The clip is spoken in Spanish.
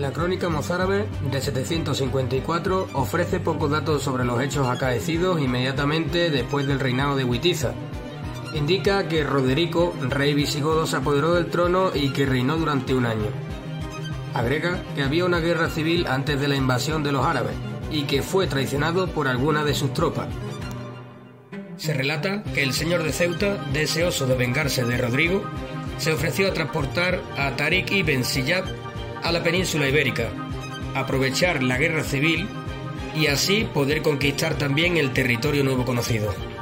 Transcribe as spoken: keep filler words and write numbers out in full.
La crónica mozárabe de setecientos cincuenta y cuatro ofrece pocos datos sobre los hechos acaecidos inmediatamente después del reinado de Witiza. Indica que Roderico, rey visigodo, se apoderó del trono y que reinó durante un año. Agrega que había una guerra civil antes de la invasión de los árabes y que fue traicionado por alguna de sus tropas. Se relata que el señor de Ceuta, deseoso de vengarse de Rodrigo, se ofreció a transportar a Tariq ibn Ziyad a la península ibérica, aprovechar la guerra civil y así poder conquistar también el territorio nuevo conocido.